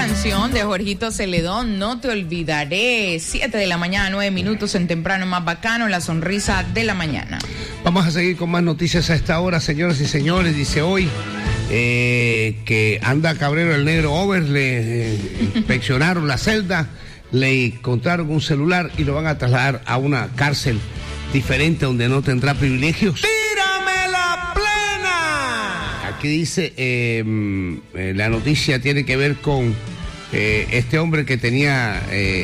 canción de Jorgito Celedón, No te olvidaré. 7 de la mañana, 9 minutos en Temprano Más Bacano, la sonrisa de la mañana. Vamos a seguir con más noticias a esta hora, señoras y señores. Dice hoy que anda Cabrero el negro over, le inspeccionaron la celda, le encontraron un celular y lo van a trasladar a una cárcel diferente donde no tendrá privilegios. ¡Tírame la plena! Aquí dice, la noticia tiene que ver con este hombre que tenía,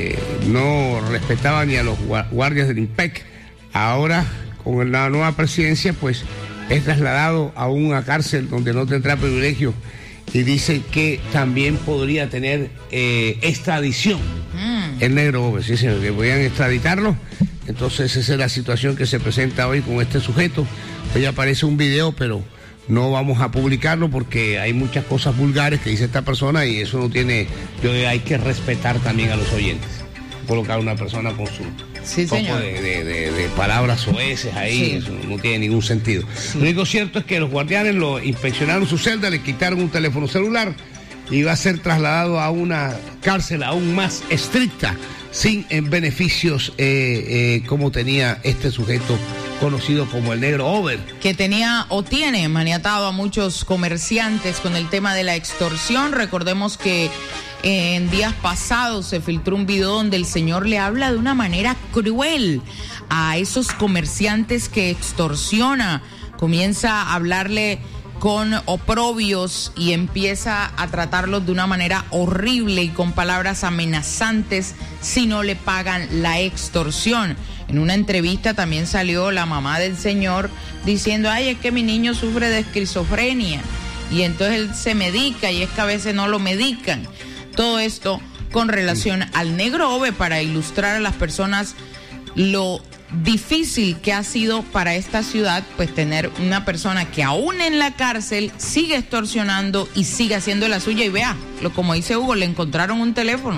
no respetaba ni a los guardias del IMPEC. Ahora, con la nueva presidencia, pues es trasladado a una cárcel donde no tendrá privilegio y dice que también podría tener extradición. El negro Over, sí, señor, que podían extraditarlo. Entonces esa es la situación que se presenta hoy con este sujeto. Hoy aparece un video, pero no vamos a publicarlo porque hay muchas cosas vulgares que dice esta persona y eso no tiene, hay que respetar también a los oyentes. Colocar a una persona con su poco de palabras soeces ahí, sí. Eso no tiene ningún sentido. Sí. Lo único cierto es que los guardianes lo inspeccionaron su celda, le quitaron un teléfono celular y va a ser trasladado a una cárcel aún más estricta, sin beneficios como tenía este sujeto conocido como el negro Over. Que tenía o tiene maniatado a muchos comerciantes con el tema de la extorsión. Recordemos que en días pasados se filtró un video donde el señor le habla de una manera cruel a esos comerciantes que extorsiona. Comienza a hablarle con oprobios y empieza a tratarlos de una manera horrible y con palabras amenazantes si no le pagan la extorsión. En una entrevista también salió la mamá del señor diciendo, ay, es que mi niño sufre de esquizofrenia y entonces él se medica y es que a veces no lo medican. Todo esto con relación al negro Ove, para ilustrar a las personas lo difícil que ha sido para esta ciudad, pues tener una persona que aún en la cárcel sigue extorsionando y sigue haciendo la suya. Y vea, como dice Hugo, le encontraron un teléfono.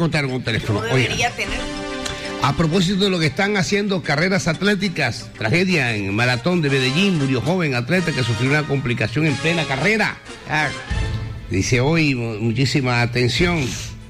No debería tener. A propósito de lo que están haciendo carreras atléticas, tragedia en maratón de Medellín, murió joven atleta que sufrió una complicación en plena carrera. Dice hoy, muchísima atención.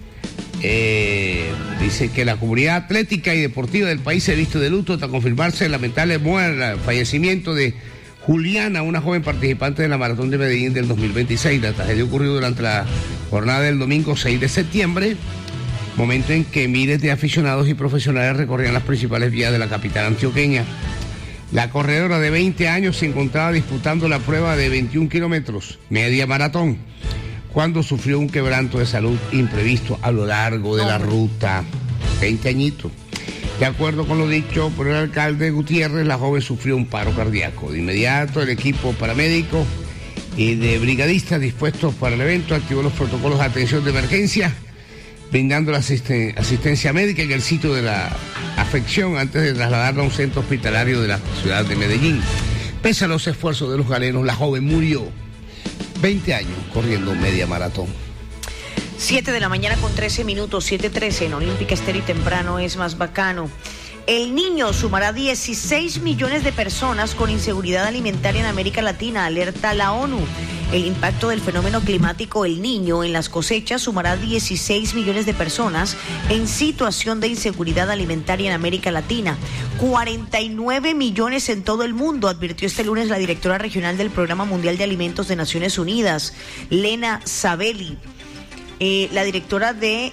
Dice que la comunidad atlética y deportiva del país se viste de luto hasta confirmarse el lamentable fallecimiento de Juliana, una joven participante de la Maratón de Medellín del 2026. La tragedia ocurrió durante la jornada del domingo 6 de septiembre, momento en que miles de aficionados y profesionales recorrían las principales vías de la capital antioqueña. La corredora de 20 años se encontraba disputando la prueba de 21 kilómetros, media maratón, cuando sufrió un quebranto de salud imprevisto a lo largo de la ruta. 20 añitos. De acuerdo con lo dicho por el alcalde Gutiérrez, la joven sufrió un paro cardíaco. De inmediato, el equipo paramédico y de brigadistas dispuestos para el evento activó los protocolos de atención de emergencia, brindando la asistencia médica en el sitio de la afección antes de trasladarla a un centro hospitalario de la ciudad de Medellín. Pese a los esfuerzos de los galenos, la joven murió. 20 años corriendo media maratón. 7 de la mañana con 13 minutos, 7:13 en Olímpica Estéreo y Temprano es Más Bacano. El Niño sumará 16 millones de personas con inseguridad alimentaria en América Latina, alerta la ONU. El impacto del fenómeno climático El Niño en las cosechas sumará 16 millones de personas en situación de inseguridad alimentaria en América Latina. 49 millones en todo el mundo, advirtió este lunes la directora regional del Programa Mundial de Alimentos de Naciones Unidas, Lena Sabeli. La directora de,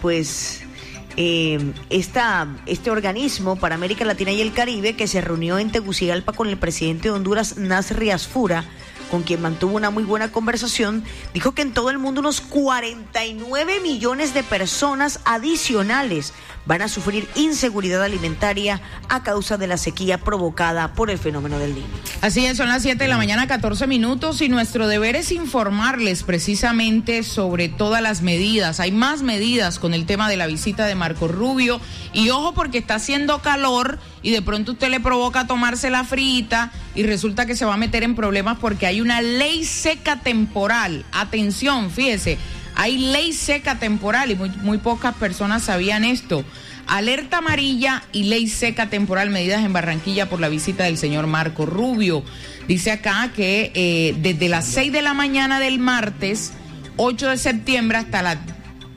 este organismo para América Latina y el Caribe, que se reunió en Tegucigalpa con el presidente de Honduras, Nasri Asfura, con quien mantuvo una muy buena conversación, dijo que en todo el mundo unos 49 millones de personas adicionales van a sufrir inseguridad alimentaria a causa de la sequía provocada por el fenómeno del Niño. Así es, son las 7 de la mañana, 14 minutos, y nuestro deber es informarles precisamente sobre todas las medidas. Hay más medidas con el tema de la visita de Marco Rubio, y ojo porque está haciendo calor y de pronto usted le provoca tomarse la frita y resulta que se va a meter en problemas porque hay una ley seca temporal. Atención, fíjese, hay ley seca temporal y muy pocas personas sabían esto. Alerta amarilla y ley seca temporal, medidas en Barranquilla por la visita del señor Marco Rubio. Dice acá que desde las 6 de la mañana del martes 8 de septiembre hasta las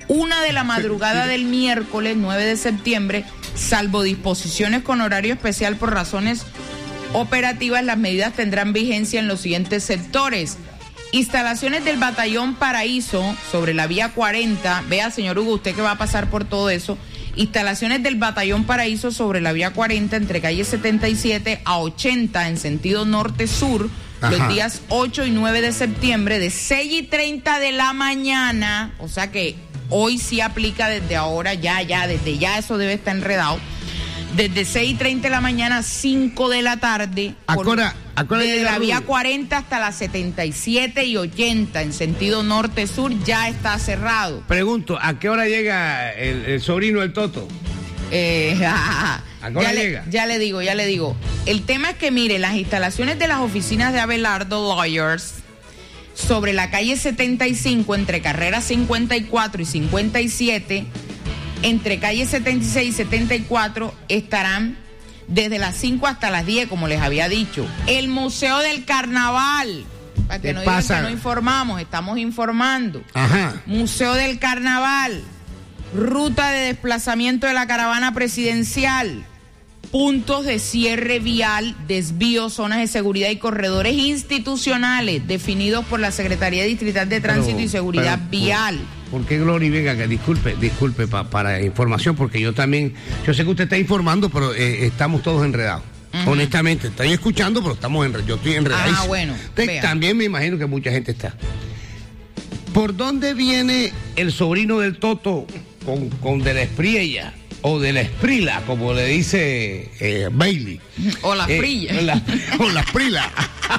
1 de la madrugada del miércoles 9 de septiembre, salvo disposiciones con horario especial por razones operativas, las medidas tendrán vigencia en los siguientes sectores. Instalaciones del Batallón Paraíso sobre la vía 40, vea señor Hugo, usted que va a pasar por todo eso, instalaciones del Batallón Paraíso sobre la vía 40 entre calle 77 a 80 en sentido norte-sur, los días 8 y 9 de septiembre de 6:30 de la mañana, o sea que hoy sí aplica desde ahora, desde ya eso debe estar enredado. Desde 6:30 de la mañana a 5 de la tarde. Desde la vía 40 hasta la 77 y 80 en sentido norte-sur ya está cerrado. Pregunto, ¿a qué hora llega el sobrino del Toto? ¿A qué hora llega? Ya le digo. El tema es que, mire, las instalaciones de las oficinas de Abelardo Lawyers sobre la calle 75 entre carreras 54 y 57, entre calle 76 y 74, estarán desde las 5 hasta las 10, como les había dicho. El Museo del Carnaval, para que no digan que no informamos, estamos informando. Ajá. Museo del Carnaval, ruta de desplazamiento de la caravana presidencial, puntos de cierre vial, desvíos, zonas de seguridad y corredores institucionales definidos por la Secretaría Distrital de Tránsito y Seguridad Vial. ¿Por qué Glory Vega? Que disculpe para información, porque yo sé que usted está informando, pero estamos todos enredados. Honestamente, estoy escuchando, pero yo estoy enredadísimo. Bueno. También me imagino que mucha gente está. ¿Por dónde viene el sobrino del Toto con de la Espriella? O de la Esprila, como le dice Bailey. O la Frilla. O la Esprila.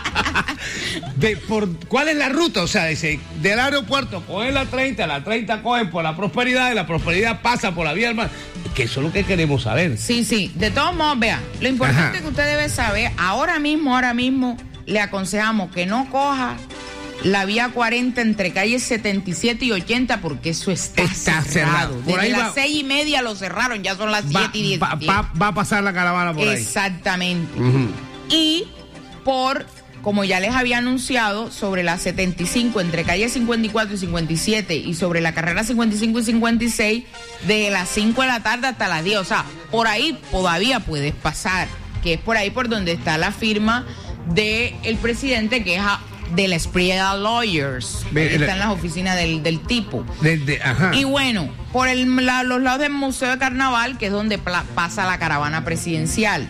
¿Cuál es la ruta? O sea, dice, del aeropuerto cogen la 30 cogen por la Prosperidad, y la Prosperidad pasa por la vía del mar. Que eso es lo que queremos saber. Sí. De todos modos, vea, lo importante que usted debe saber, ahora mismo, le aconsejamos que no coja la vía 40 entre calles 77 y 80, porque eso está cerrado. Por Desde ahí las 6:30 lo cerraron, ya son las 7:10. Va a pasar la caravana por ahí. Exactamente. Y como ya les había anunciado, sobre la 75, entre calles 54 y 57, y sobre la carrera 55 y 56, de las 5 de la tarde hasta las 10. O sea, por ahí todavía puedes pasar, que es por ahí por donde está la firma del presidente, que es de la Espriella Lawyers. Ahí están las oficinas del tipo. Y bueno, por los lados del Museo de Carnaval, que es donde pasa la caravana presidencial.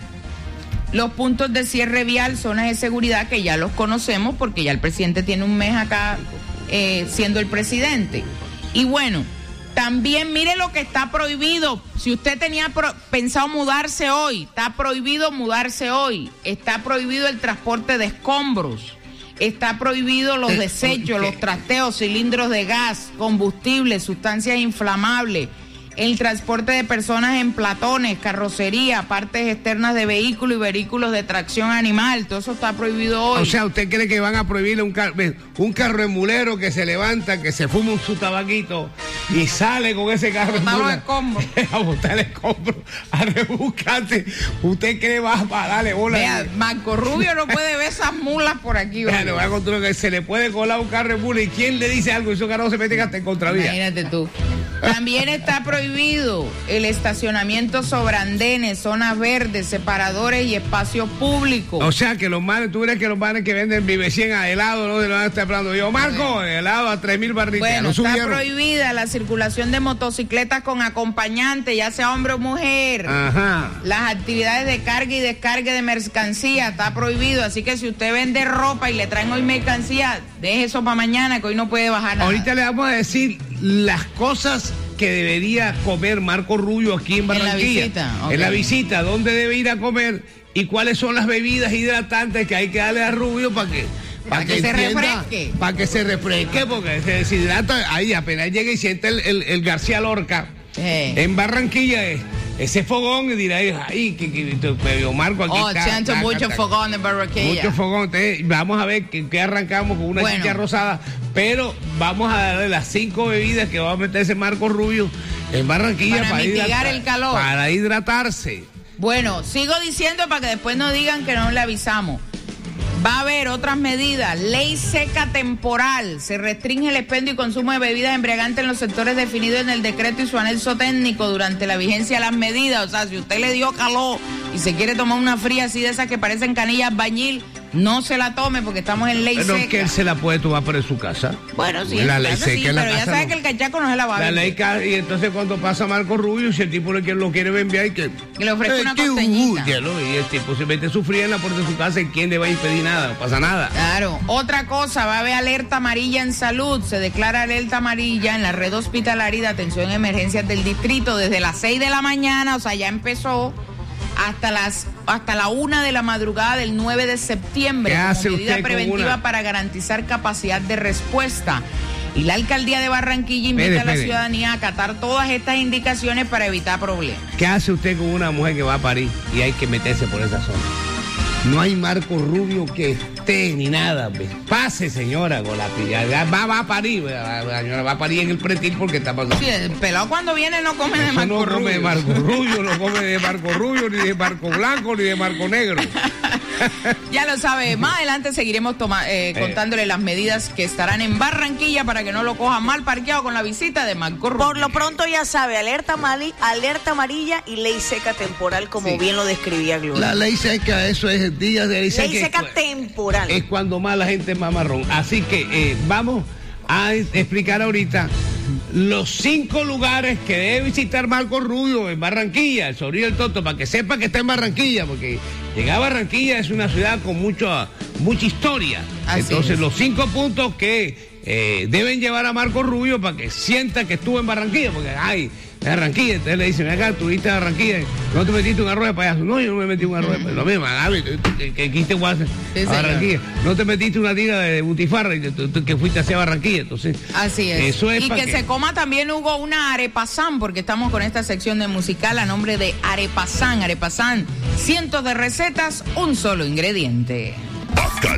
Los puntos de cierre vial, zonas de seguridad, que ya los conocemos porque ya el presidente tiene un mes acá siendo el presidente. Y bueno, también mire lo que está prohibido. Si usted tenía pensado mudarse hoy, está prohibido mudarse hoy. Está prohibido el transporte de escombros. Está prohibido los desechos, los trasteos, cilindros de gas, combustible, sustancias inflamables, el transporte de personas en platones, carrocería, partes externas de vehículos y vehículos de tracción animal. Todo eso está prohibido hoy. O sea, ¿usted cree que van a prohibirle un carro emulero que se levanta, que se fuma su tabaquito y sale con ese carro emulero a botar el escombro, a rebuscarse? ¿Usted cree que va a darle bola? Vea, Marco Rubio no puede ver esas mulas por aquí. Vea, le voy a contar que se le puede colar un carro emulero, y ¿quién le dice algo? Y esos carros se meten hasta en contravía. Imagínate tú. También está prohibido el estacionamiento sobre andenes, zonas verdes, separadores y espacios públicos. O sea, que los manes, tú crees que los manes que venden Vive 100 a helado, ¿no? De lo van a estar hablando. Yo, Marco, helado a 3,000 barritas. Bueno, está prohibida la circulación de motocicletas con acompañante, ya sea hombre o mujer. Ajá. Las actividades de carga y descarga de mercancía, está prohibido. Así que si usted vende ropa y le traen hoy mercancía, deje eso para mañana, que hoy no puede bajar nada. Ahorita le vamos a decir las cosas que debería comer Marco Rubio aquí en Barranquilla. En la visita, dónde debe ir a comer y cuáles son las bebidas hidratantes que hay que darle a Rubio para que se refresque. Para que se refresque, porque se deshidrata. Ahí apenas llega y siente el García Lorca en Barranquilla. Ese fogón, y dirá, ay, que Marco aquí siento mucho fogón en Barranquilla. Mucho fogón. Entonces, vamos a ver que arrancamos con una chicha rosada, pero vamos a darle las 5 bebidas que va a meterse Marco Rubio en Barranquilla para mitigar el calor. Para hidratarse. Bueno, sigo diciendo para que después no digan que no le avisamos. Va a haber otras medidas. Ley seca temporal. Se restringe el expendio y consumo de bebidas embriagantes en los sectores definidos en el decreto y su anexo técnico durante la vigencia de las medidas. O sea, si usted le dio calor y se quiere tomar una fría así de esas que parecen canillas bañil, no se la tome porque estamos en ley seca. Pero que él se la puede tomar por su casa. Bueno, sí, la ley casa, seca sí, en la pero casa ya sabe no. que el cachaco no se la va a La ley y entonces cuando pasa Marco Rubio, si el tipo lo quiere enviar y que le ofrece una costeñita. Y el tipo se mete su fría en la puerta de su casa y quién le va a impedir nada, no pasa nada. Claro. Otra cosa, va a haber alerta amarilla en salud. Se declara alerta amarilla en la red hospitalaria y de atención a emergencias del distrito desde las 6 de la mañana, o sea, ya empezó hasta la 1 de la madrugada del 9 de septiembre. ¿Qué hace como medida usted preventiva para garantizar capacidad de respuesta. Y la alcaldía de Barranquilla invita a la ciudadanía a acatar todas estas indicaciones para evitar problemas. ¿Qué hace usted con una mujer que va a parir y hay que meterse por esa zona? No hay Marco Rubio que esté ni nada. ¿Ves? Pase, señora, con la pilla. Va a parir. La señora va a parir en el pretil porque está pasando. Sí, el pelado cuando viene no come de Marco Rubio. No come de Marco Rubio, no come de Marco Rubio, ni de Marco Blanco, ni de Marco Negro. Ya lo sabe, más adelante seguiremos contándole las medidas que estarán en Barranquilla para que no lo cojan mal parqueado con la visita de Marco Rubio. Por lo pronto ya sabe, alerta amarilla y ley seca temporal, como bien lo describía Gloria. La ley seca, eso es el día de ley seca temporal. Es cuando más la gente es mamarrón. Así que vamos a explicar ahorita los 5 lugares que debe visitar Marco Rubio en Barranquilla, el sobrino del Toto, para que sepa que está en Barranquilla, porque llegar a Barranquilla es una ciudad con mucha historia. Así entonces es. los 5 puntos que deben llevar a Marco Rubio para que sienta que estuvo en Barranquilla, porque Barranquilla, entonces le dicen, acá, tú viste a Barranquilla, no te metiste un arroz de payaso. No, yo no me metí un arroz de payaso. Lo mismo, que quiste a Barranquilla. No te metiste una tira de butifarra y que fuiste hacia Barranquilla. Entonces, así es. Eso es y que se coma también, Hugo, una arepasán, porque estamos con esta sección de musical a nombre de Arepasán. Arepasán, cientos de recetas, un solo ingrediente.